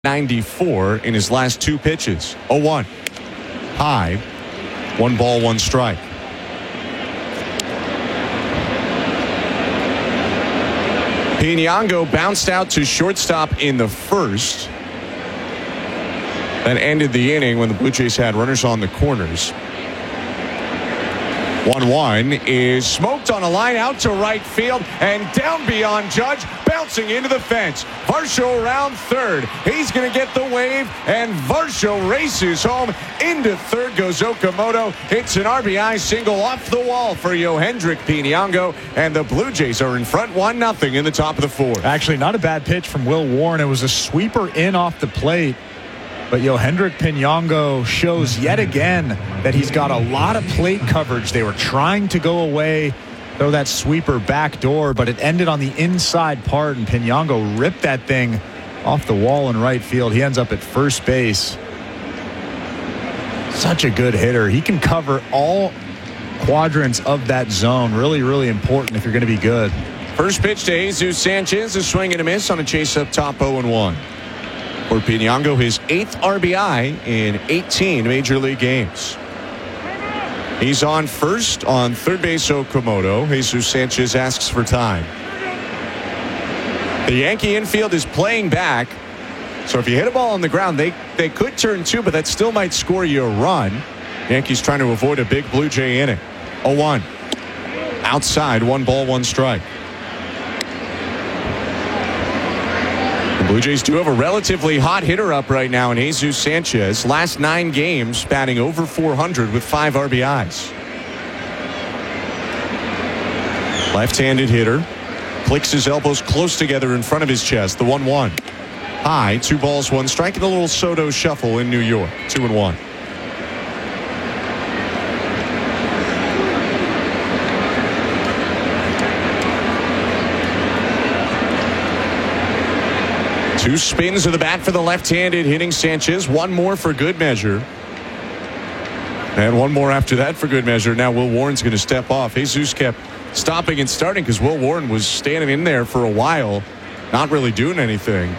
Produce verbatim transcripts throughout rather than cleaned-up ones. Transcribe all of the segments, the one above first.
ninety-four in his last two pitches. oh one. High. One ball, one strike. Piñango bounced out to shortstop in the first. That ended the inning when the Blue Jays had runners on the corners. one one is smoked on a line out to right field and down beyond Judge, bouncing into the fence. Varsho around third. He's going to get the wave, and Varsho races home. Into third goes Okamoto. It's an R B I single off the wall for Yohendrick Piñango, and the Blue Jays are in front one nothing in the top of the fourth. Actually, not a bad pitch from Will Warren. It was a sweeper in off the plate. But Yohendrick Piñango shows yet again that he's got a lot of plate coverage. They were trying to go away, throw that sweeper back door, but it ended on the inside part, and Piñango ripped that thing off the wall in right field. He ends up at first base. Such a good hitter. He can cover all quadrants of that zone. Really, really important if you're going to be good. First pitch to Jesus Sanchez, a swing and a miss on a chase up top, oh and one. For Piñango, his eighth R B I in eighteen Major League games. He's on first. On third base, Okamoto. Jesus Sanchez asks for time. The Yankee infield is playing back. So if you hit a ball on the ground, they, they could turn two, but that still might score you a run. Yankees trying to avoid a big Blue Jay inning. oh one. Outside, one ball, one strike. The Blue Jays do have a relatively hot hitter up right now in Jesus Sanchez. Last nine games batting over four hundred with five R B Is. Left-handed hitter. Clicks his elbows close together in front of his chest. The one one. High, two balls, one strike, and a little Soto shuffle in New York. Two and one. Two spins of the bat for the left-handed hitting Sanchez. One more for good measure. And one more after that for good measure. Now Will Warren's going to step off. Jesus kept stopping and starting because Will Warren was standing in there for a while, not really doing anything.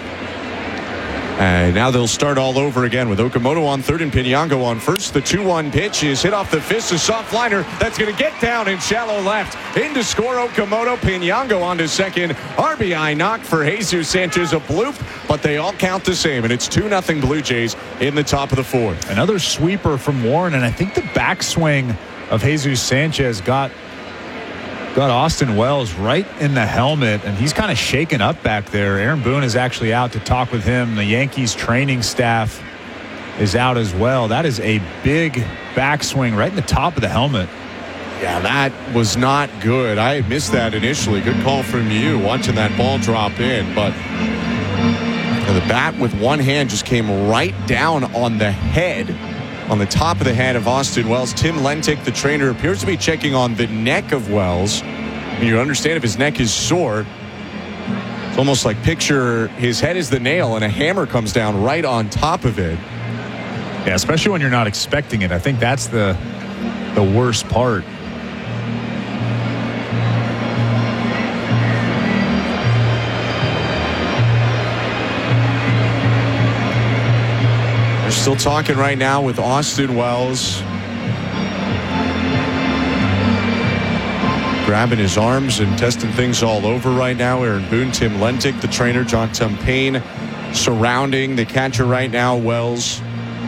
And now they'll start all over again with Okamoto on third and Piñango on first. The two one pitch is hit off the fist. A soft liner that's going to get down in shallow left. In to score Okamoto. Piñango on to second. R B I knock for Jesus Sanchez. A bloop, but they all count the same. And it's two nothing Blue Jays in the top of the fourth. Another sweeper from Warren, and I think the backswing of Jesus Sanchez got Got Austin Wells right in the helmet, and he's kind of shaken up back there. Aaron Boone is actually out to talk with him. The Yankees training staff is out as well. That is a big backswing right in the top of the helmet. Yeah, that was not good. I had missed that initially. Good call from you watching that ball drop in, but the bat with one hand just came right down on the head, on the top of the head of Austin Wells. Tim Lentic, the trainer, appears to be checking on the neck of Wells. And you understand if his neck is sore, it's almost like picture his head is the nail and a hammer comes down right on top of it. Yeah, especially when you're not expecting it. I think that's the the worst part. Still talking right now with Austin Wells. Grabbing his arms and testing things all over right now. Aaron Boone, Tim Lentic, the trainer, John Tumpane, surrounding the catcher right now, Wells.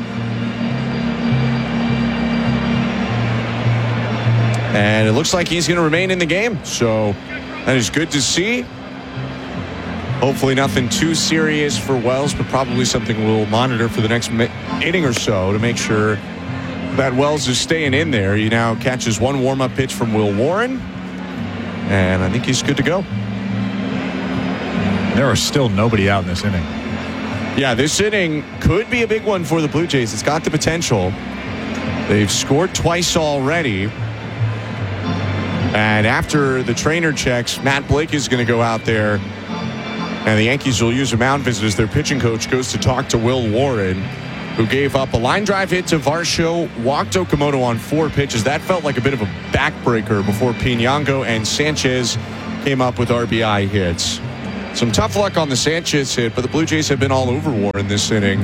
And it looks like he's going to remain in the game. So that is good to see. Hopefully nothing too serious for Wells, but probably something we'll monitor for the next inning or so to make sure that Wells is staying in there. He now catches one warm-up pitch from Will Warren, and I think he's good to go. There are still nobody out in this inning. Yeah, this inning could be a big one for the Blue Jays. It's got the potential. They've scored twice already. And after the trainer checks, Matt Blake is going to go out there. And the Yankees will use a mound visit as their pitching coach goes to talk to Will Warren, who gave up a line drive hit to Varsho, walked Okamoto on four pitches. That felt like a bit of a backbreaker before Piñango and Sanchez came up with R B I hits. So Some tough luck on the Sanchez hit, but the Blue Jays have been all over Warren this inning.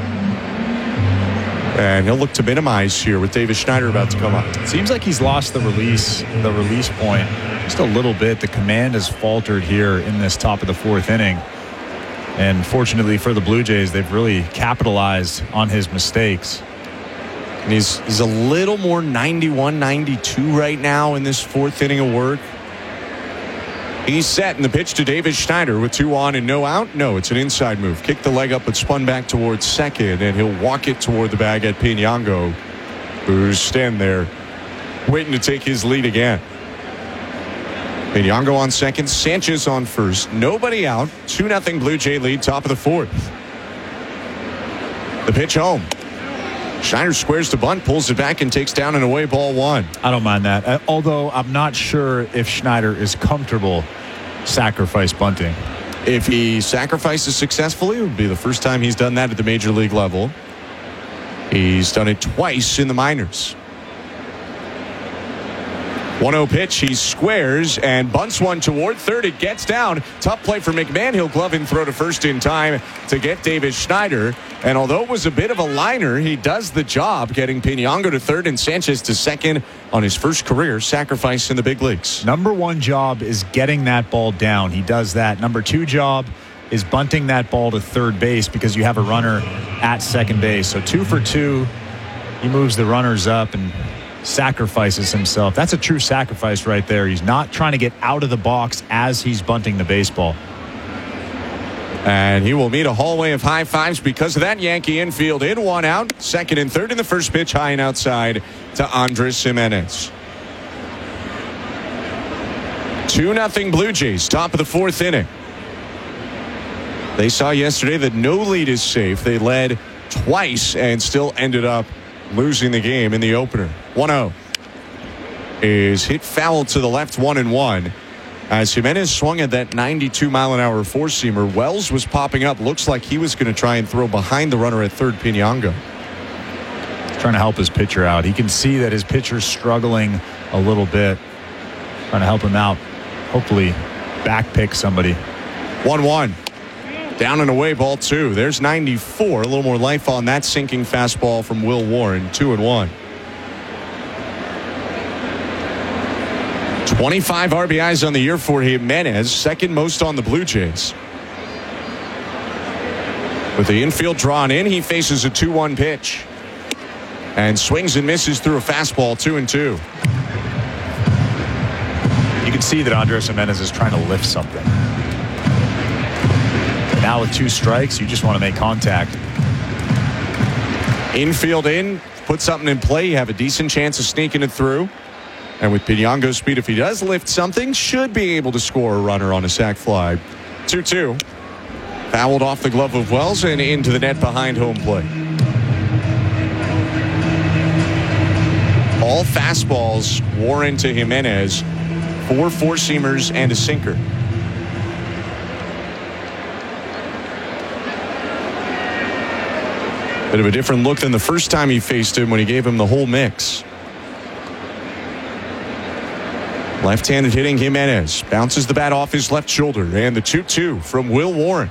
And he'll look to minimize here with Davis Schneider about to come up. Seems like he's lost the release, the release point just a little bit. The command has faltered here in this top of the fourth inning. And fortunately for the Blue Jays, they've really capitalized on his mistakes. And he's, he's a little more ninety-one ninety-two right now in this fourth inning of work. He's set, and the pitch to Davis Schneider with two on and no out. No, it's an inside move. Kicked the leg up, but spun back towards second, and he'll walk it toward the bag at Piñango, who's standing there waiting to take his lead again. Piñango on second, Sanchez on first. Nobody out. two nothing Blue Jay lead, top of the fourth. The pitch home. Schneider squares the bunt, pulls it back, and takes down an away ball one. I don't mind that. Uh, although I'm not sure if Schneider is comfortable sacrifice bunting. If he sacrifices successfully, it would be the first time he's done that at the major league level. He's done it twice in the minors. one oh pitch, he squares and bunts one toward third. It gets down. Tough play for McMahon. He'll glove and throw to first in time to get Davis Schneider. And although it was a bit of a liner, he does the job, getting Piñango to third and Sanchez to second on his first career sacrifice in the big leagues. Number one job is getting that ball down. He does that. Number two job is bunting that ball to third base because you have a runner at second base. So two for two. He moves the runners up and sacrifices himself. That's a true sacrifice right there. He's not trying to get out of the box as he's bunting the baseball. And he will meet a hallway of high fives because of that. Yankee infield in, one out. Second and third in the first pitch, high and outside to Andres Gimenez. two nothing Blue Jays, top of the fourth inning. They saw yesterday that no lead is safe. They led twice and still ended up losing the game in the opener. one oh is hit foul to the left, one and one. As Gimenez swung at that ninety-two mile an hour four-seamer, Wells was popping up. Looks like he was going to try and throw behind the runner at third, Piñango. Trying to help his pitcher out. He can see that his pitcher's struggling a little bit. Trying to help him out. Hopefully back pick somebody. one one. Down and away, ball two. There's ninety-four. A little more life on that sinking fastball from Will Warren. Two and one. twenty-five R B Is on the year for Gimenez, second most on the Blue Jays. With the infield drawn in, he faces a two one pitch and swings and misses through a fastball. Two and two. You can see that Andres Gimenez is trying to lift something. Now with two strikes, you just want to make contact. Infield in, put something in play. You have a decent chance of sneaking it through. And with Piñango's speed, if he does lift something, should be able to score a runner on a sac fly. two two. Fouled off the glove of Wells and into the net behind home plate. All fastballs, Warren to Gimenez. Four four-seamers and a sinker. Bit of a different look than the first time he faced him when he gave him the whole mix. Left-handed hitting Gimenez. Bounces the bat off his left shoulder. And the two two from Will Warren.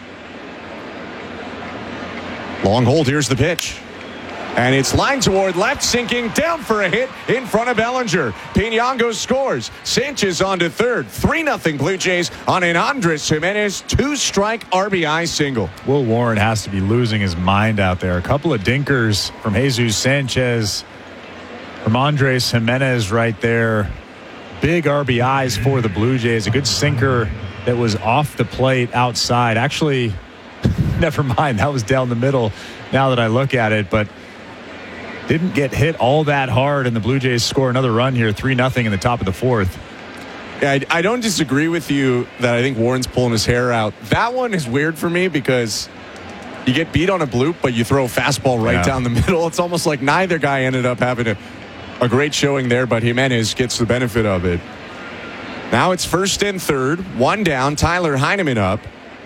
Long hold. Here's the pitch. And it's lined toward left, sinking down for a hit in front of Bellinger. Piñango scores. Sanchez on to third. three nothing Blue Jays on an Andres Gimenez two-strike R B I single. Will Warren has to be losing his mind out there. A couple of dinkers from Jesus Sanchez, from Andres Gimenez right there. Big R B Is for the Blue Jays. A good sinker that was off the plate outside. Actually, never mind. That was down the middle now that I look at it. But didn't get hit all that hard, and the Blue Jays score another run here, three nothing in the top of the fourth. Yeah, I, I don't disagree with you that I think Warren's pulling his hair out. That one is weird for me because you get beat on a bloop, but you throw a fastball right yeah. down the middle. It's almost like neither guy ended up having a, a great showing there, but Gimenez gets the benefit of it. Now it's first and third, one down, Tyler Heineman up.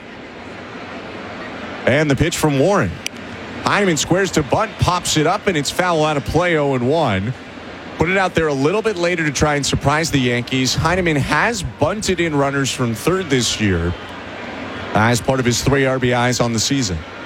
And the pitch from Warren. Heineman squares to bunt, pops it up, and it's foul out of play, oh and one. Put it out there a little bit later to try and surprise the Yankees. Heineman has bunted in runners from third this year. as part of his three R B Is on the season.